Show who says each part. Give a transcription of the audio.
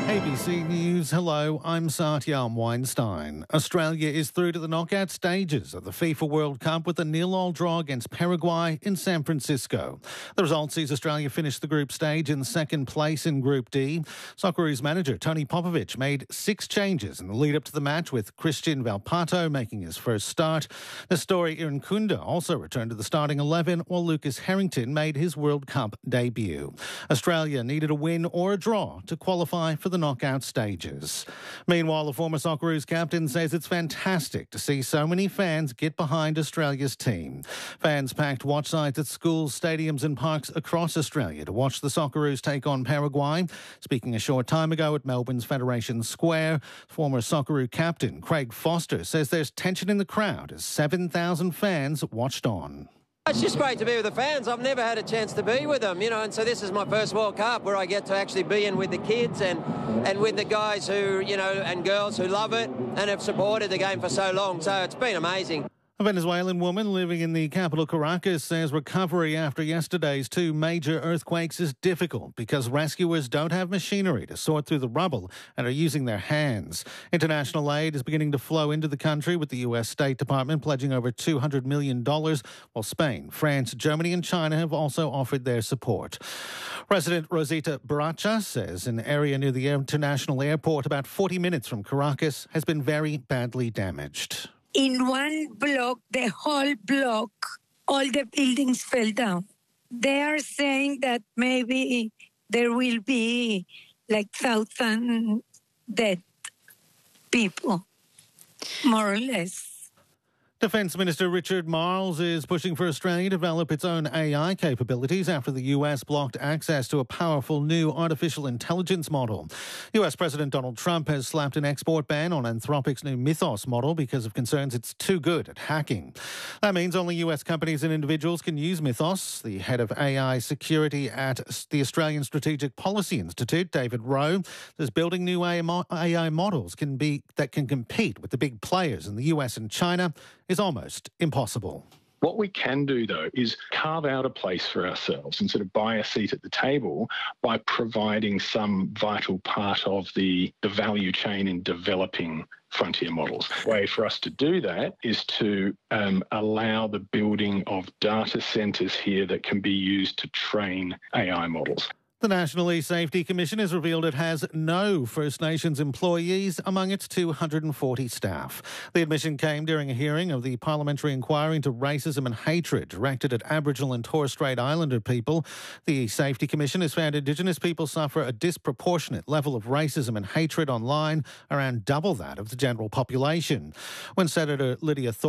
Speaker 1: ABC News, hello, I'm Satyam Weinstein. Australia is through to the knockout stages of the FIFA World Cup with a 0-0 draw against Paraguay in San Francisco. The result sees Australia finish the group stage in second place in Group D. Socceroos manager Tony Popovic made 6 changes in the lead-up to the match, with Christian Valpato making his first start. Nestori Irankunda also returned to the starting 11, while Lucas Harrington made his World Cup debut. Australia needed a win or a draw to qualify for the knockout stages. Meanwhile, the former Socceroos captain says it's fantastic to see so many fans get behind Australia's team. Fans packed watch sites at schools, stadiums and parks across Australia to watch the Socceroos take on Paraguay. Speaking a short time ago at Melbourne's Federation Square, former Socceroo captain Craig Foster says there's tension in the crowd as 7,000 fans watched on.
Speaker 2: It's just great to be with the fans. I've never had a chance to be with them, and so this is my first World Cup where I get to actually be in with the kids and with the guys who, and girls who love it and have supported the game for so long. So it's been amazing.
Speaker 1: A Venezuelan woman living in the capital Caracas says recovery after yesterday's 2 major earthquakes is difficult because rescuers don't have machinery to sort through the rubble and are using their hands. International aid is beginning to flow into the country, with the US State Department pledging over $200 million, while Spain, France, Germany and China have also offered their support. Resident Rosita Baracha says an area near the international airport about 40 minutes from Caracas has been very badly damaged.
Speaker 3: In one block, the whole block, all the buildings fell down. They are saying that maybe there will be 1,000 dead people, more or less.
Speaker 1: Defence Minister Richard Marles is pushing for Australia to develop its own AI capabilities after the US blocked access to a powerful new artificial intelligence model. US President Donald Trump has slapped an export ban on Anthropic's new Mythos model because of concerns it's too good at hacking. That means only US companies and individuals can use Mythos. The head of AI security at the Australian Strategic Policy Institute, David Rowe, says building new AI models that can compete with the big players in the US and China is almost impossible.
Speaker 4: What we can do, though, is carve out a place for ourselves and sort of buy a seat at the table by providing some vital part of the value chain in developing frontier models. The way for us to do that is to allow the building of data centres here that can be used to train AI models.
Speaker 1: The National E-Safety Commission has revealed it has no First Nations employees among its 240 staff. The admission came during a hearing of the parliamentary inquiry into racism and hatred directed at Aboriginal and Torres Strait Islander people. The E-Safety Commission has found Indigenous people suffer a disproportionate level of racism and hatred online, around double that of the general population. When Senator Lydia